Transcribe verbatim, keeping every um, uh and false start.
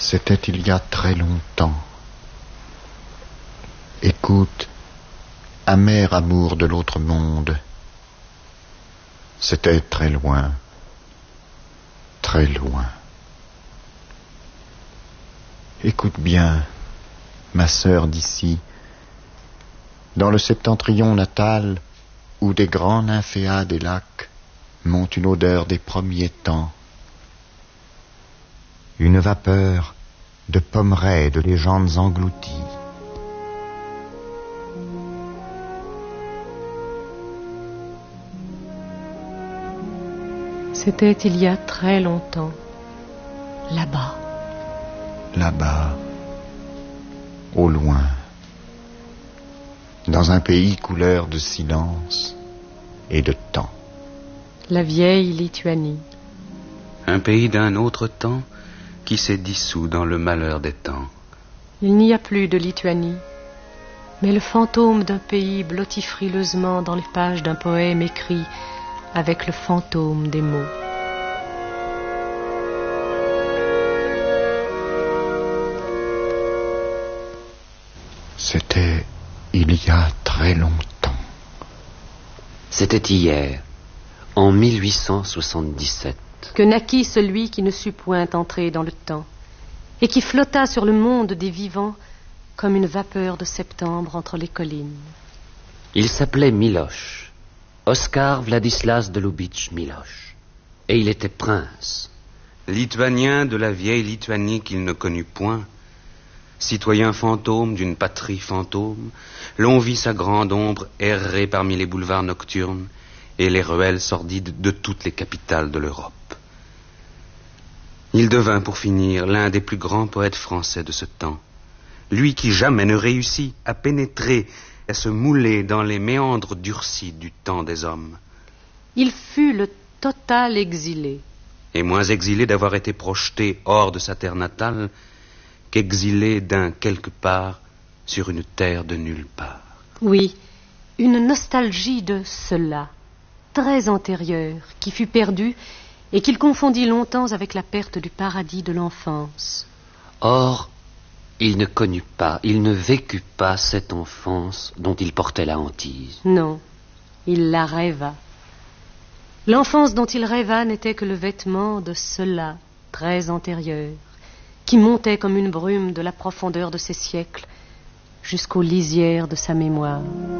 C'était il y a très longtemps. Écoute, amer amour de l'autre monde, c'était très loin, très loin. Écoute bien, ma sœur d'ici, dans le septentrion natal, où des grands nymphéas des lacs montent une odeur des premiers temps, une vapeur de pommerets et de légendes englouties. C'était il y a très longtemps, là-bas. Là-bas, au loin, dans un pays couleur de silence et de temps. La vieille Lituanie. Un pays d'un autre temps qui s'est dissous dans le malheur des temps. Il n'y a plus de Lituanie, mais le fantôme d'un pays blottit frileusement dans les pages d'un poème écrit avec le fantôme des mots. C'était il y a très longtemps. C'était hier, en mille huit cent soixante-dix-sept. Que naquit celui qui ne sut point entrer dans le temps, et qui flotta sur le monde des vivants comme une vapeur de septembre entre les collines. Il s'appelait Miloš, Oskar Vladislas de Lubitsch Miloš, et il était prince. Lituanien de la vieille Lituanie qu'il ne connut point, citoyen fantôme d'une patrie fantôme, l'on vit sa grande ombre errer parmi les boulevards nocturnes et les ruelles sordides de toutes les capitales de l'Europe. Il devint pour finir l'un des plus grands poètes français de ce temps, lui qui jamais ne réussit à pénétrer, à se mouler dans les méandres durcis du temps des hommes. Il fut le total exilé. Et moins exilé d'avoir été projeté hors de sa terre natale qu'exilé d'un quelque part sur une terre de nulle part. Oui, une nostalgie de cela, très antérieure, qui fut perdue et qu'il confondit longtemps avec la perte du paradis de l'enfance. Or, il ne connut pas, il ne vécut pas cette enfance dont il portait la hantise. Non, il la rêva. L'enfance dont il rêva n'était que le vêtement de cela, très antérieur, qui montait comme une brume de la profondeur de ses siècles jusqu'aux lisières de sa mémoire.